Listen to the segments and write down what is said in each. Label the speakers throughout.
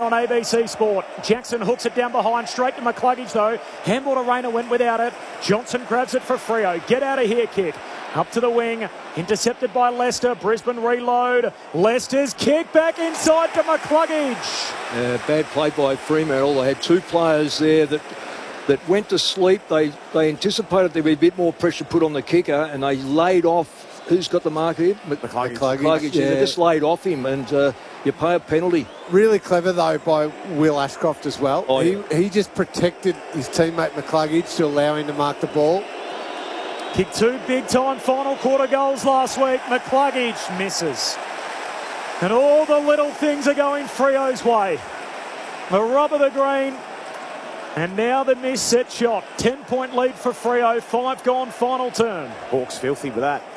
Speaker 1: on ABC Sport. Jackson hooks it down behind, straight to McCluggage though. Handball to Rayner, went without it. Johnson grabs it for Freo. Get out of here kick. Up to the wing, intercepted by Leicester. Brisbane reload. Leicester's kick back inside to McCluggage.
Speaker 2: Bad play by Fremantle. They had two players there that went to sleep. They anticipated there'd be a bit more pressure put on the kicker, and they laid off. Who's got the mark here? McCluggage. Yeah. They just laid off him, and you pay a penalty.
Speaker 3: Really clever, though, by Will Ashcroft as well.
Speaker 2: Oh,
Speaker 3: he just protected his teammate McCluggage to allow him to mark the ball.
Speaker 1: Kicked two big-time final quarter goals last week. McCluggage misses. And all the little things are going Freo's way. The rub of the green. And now the missed set shot. 10-point lead for Freo. 5 gone, final turn.
Speaker 4: Hawks filthy with that.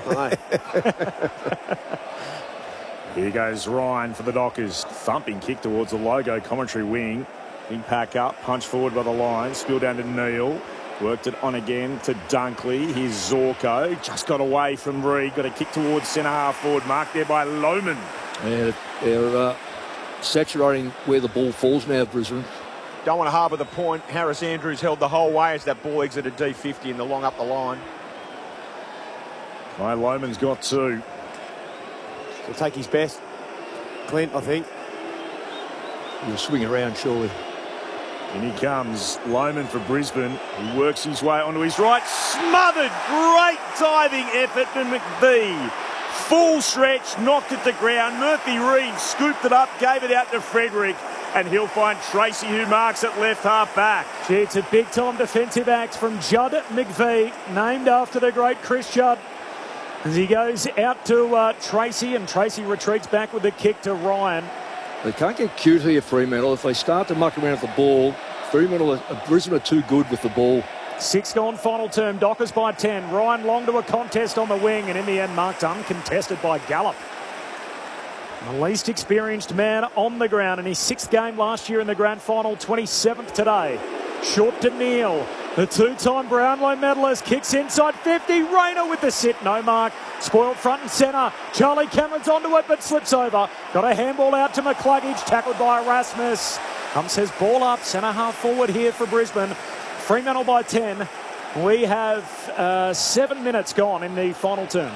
Speaker 5: Here goes Ryan for the Dockers. Thumping kick towards the logo commentary wing. Big pack up, punch forward by the line. Spill down to Neil. Worked it on again to Dunkley. Here's Zorko. Just got away from Reed. Got a kick towards centre half forward. Marked there by Lohman.
Speaker 2: Yeah, they're saturating where the ball falls now, Brisbane.
Speaker 4: Don't want to harbour the point. Harris Andrews held the whole way as that ball exited D50 in the long up the line.
Speaker 5: Well, Lohman's got two.
Speaker 4: He'll take his best. Clint, I think.
Speaker 2: He'll swing around, surely.
Speaker 5: In he comes, Lohman for Brisbane. He works his way onto his right. Smothered. Great diving effort from McVee. Full stretch, knocked it to ground. Murphy Reid scooped it up, gave it out to Frederick. And he'll find Tracy, who marks at left half back.
Speaker 1: Gee, it's a big-time defensive act from Judd McVee, named after the great Chris Judd. As he goes out to Tracy, and Tracy retreats back with the kick to Ryan.
Speaker 2: They can't get cute here, Fremantle. If they start to muck around with the ball, Brisbane are too good with the ball.
Speaker 1: 6 gone, final term. Dockers by 10. Ryan Long to a contest on the wing, and in the end marked uncontested by Gallup. The least experienced man on the ground in his 6th game last year in the grand final, 27th today. Short to Neil. The two-time Brownlow medalist kicks inside 50. Rayner with the sit, no mark. Spoiled front and centre. Charlie Cameron's onto it but slips over. Got a handball out to McCluggage, tackled by Erasmus. Says ball up, centre half forward here for Brisbane. Fremantle by 10. We have 7 minutes gone in the final turn.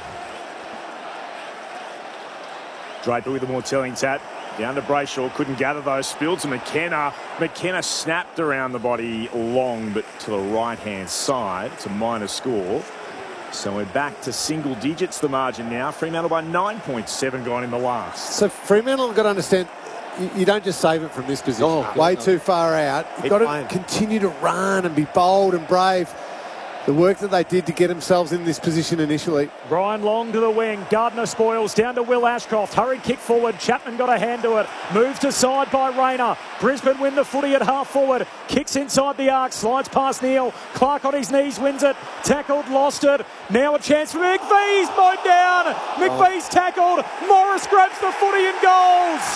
Speaker 5: Draper with a more telling tap. Down to Brayshaw, couldn't gather those. Spilled to McKenna. McKenna snapped around the body long, but to the right-hand side. It's a minor score. So we're back to single digits, the margin now. Fremantle by 9.7 gone in the last.
Speaker 3: So Fremantle have got to understand, you don't just save it from this position. Way too far out. You've got to continue to run and be bold and brave. The work that they did to get themselves in this position initially.
Speaker 1: Brian Long to the wing. Gardner spoils down to Will Ashcroft. Hurried kick forward. Chapman got a hand to it. Moved to side by Rayner. Brisbane win the footy at half forward. Kicks inside the arc. Slides past Neil. Clark on his knees wins it. Tackled, lost it. Now a chance for McVee. He's mowed down. McVee's tackled. Morris grabs the footy and goals.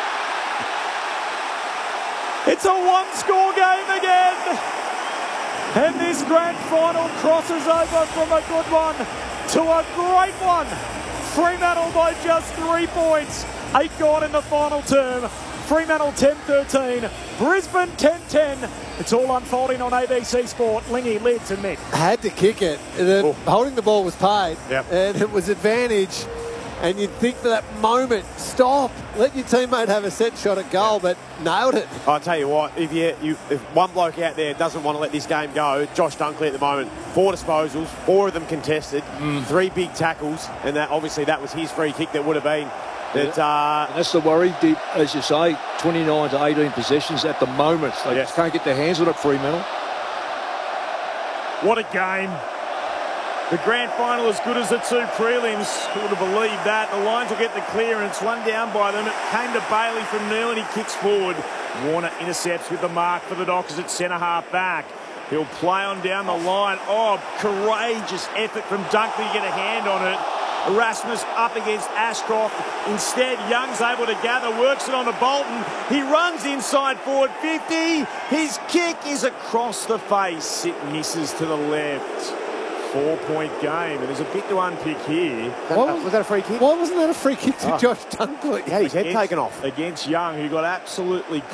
Speaker 1: It's a one-score game again. And this grand final crosses over from a good one to a great one. Fremantle by just 3 points. 8 gone in the final term. Fremantle 10-13. Brisbane 10-10. It's all unfolding on ABC Sport. Lingy, Lids and Mick.
Speaker 3: Had to kick it. Holding the ball was paid.
Speaker 4: Yep.
Speaker 3: And it was advantage. And you'd think for that moment, stop, let your teammate have a set shot at goal, but nailed it.
Speaker 4: I'll tell you what, if one bloke out there doesn't want to let this game go, Josh Dunkley at the moment, 4 disposals, 4 of them contested, 3 big tackles, and that obviously that was his free kick that would have been.
Speaker 2: That's the worry, as you say, 29 to 18 possessions at the moment. They just can't get their hands on it, Fremantle.
Speaker 5: What a game. The grand final as good as the 2 prelims. Who would have believed that? The Lions will get the clearance. One down by them. It came to Bailey from Neil and he kicks forward. Warner intercepts with the mark for the Dockers at centre half back. He'll play on down the line. Oh, courageous effort from Dunkley to get a hand on it. Erasmus up against Ashcroft. Instead, Young's able to gather, works it on to Bolton. He runs inside forward 50. His kick is across the face. It misses to the left. 4-point game, and there's a bit to unpick here.
Speaker 4: Was that a free kick?
Speaker 3: Why wasn't that a free kick to Josh Dunkley?
Speaker 4: He had his head taken off.
Speaker 5: Against Young, who got absolutely